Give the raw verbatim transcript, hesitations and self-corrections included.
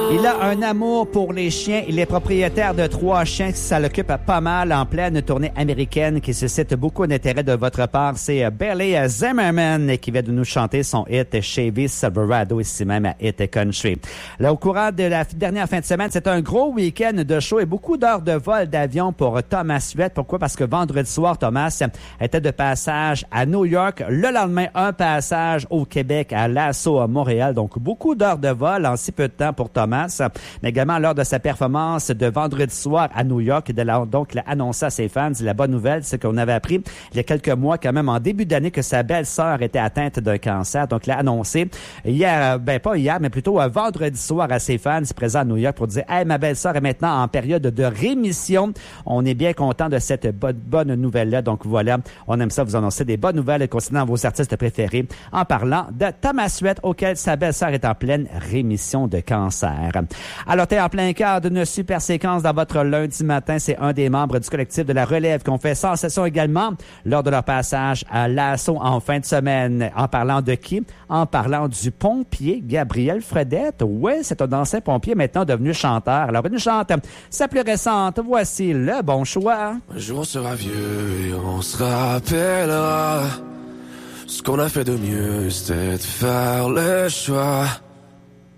Il a un amour pour les chiens. Il est propriétaire de trois chiens. Ça l'occupe pas mal en pleine tournée américaine qui suscite beaucoup d'intérêt de votre part. C'est Billy Zimmerman qui vient de nous chanter son hit Chevy Silverado ici même à Hit Country. Là, au courant de la dernière fin de semaine, c'est un gros week-end de show et beaucoup d'heures de vol d'avion pour Thomas Suette. Pourquoi? Parce que vendredi soir, Thomas était de passage à New York. Le lendemain, un passage au Québec à Lasso à Montréal. Donc, beaucoup d'heures de vol en si peu de temps pour Thomas. Mais également lors de sa performance de vendredi soir à New York, de la, donc l'a annoncé à ses fans. La bonne nouvelle, c'est qu'on avait appris il y a quelques mois, quand même en début d'année, que sa belle-sœur était atteinte d'un cancer. Donc l'a annoncé hier, ben pas hier, mais plutôt vendredi soir à ses fans présents à New York pour dire « Hey, ma belle-sœur est maintenant en période de rémission. » On est bien content de cette bonne, bonne nouvelle-là. Donc voilà, on aime ça vous annoncer des bonnes nouvelles concernant vos artistes préférés en parlant de Thomas Suette, auquel sa belle-sœur est en pleine rémission de cancer. Alors, t'es en plein cœur d'une super séquence dans votre lundi matin. C'est un des membres du collectif de la Relève qui ont fait sensation également lors de leur passage à Lasso en fin de semaine. En parlant de qui? En parlant du pompier Gabriel Fredette. Oui, c'est un ancien pompier maintenant devenu chanteur. Alors, une chante sa plus récente. Voici le bon choix. Un jour on sera vieux et on se rappellera ce qu'on a fait de mieux, c'était de faire le choix